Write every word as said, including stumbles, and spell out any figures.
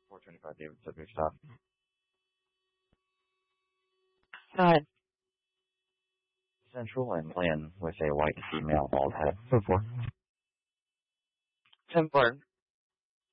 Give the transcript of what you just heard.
four twenty-five David subject stop. Go ahead. Central and Lynn with a white female bald head. So four. ten four.